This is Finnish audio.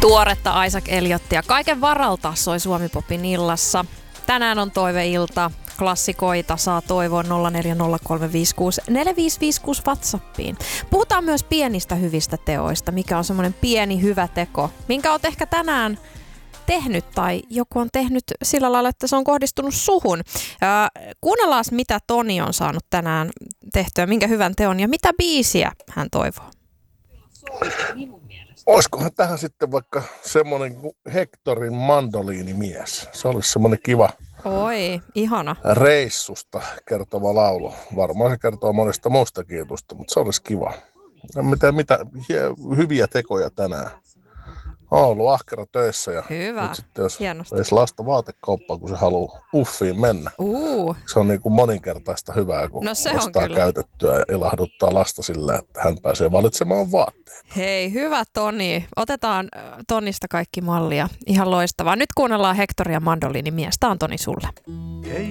Tuoretta Isaac Elliotia. Kaiken varalta soi Suomi-popin illassa. Tänään on toiveilta. Klassikoita saa toivoa 0403564556 WhatsAppiin. Puhutaan myös pienistä hyvistä teoista. Mikä on semmoinen pieni hyvä teko, minkä olet ehkä tänään tehnyt tai joku on tehnyt sillä lailla, että se on kohdistunut suhun. Kuunnellaan, mitä Toni on saanut tänään tehtyä, minkä hyvän teon ja mitä biisiä hän toivoo. Olisikohan tähän sitten vaikka semmoinen kuin Hectorin mandoliinimies. Se olisi semmoinen kiva ihana reissusta kertova laulu. Varmaan se kertoo monesta muustakin jutusta, mutta se olisi kiva. Mitä hyviä tekoja tänään. On ollut ahkera töissä ja hyvä. Nyt sitten jos veisi lasta vaatekauppaan, kun se haluaa uffiin mennä. Se on niin kuin moninkertaista hyvää, kun ostaa käytettyä ja ilahduttaa lasta sillä, että hän pääsee valitsemaan vaatteet. Hei, hyvä Toni. Otetaan Tonista kaikki mallia. Ihan loistavaa. Nyt kuunnellaan Hectoria mandoliinimies. Tää on Toni sulle.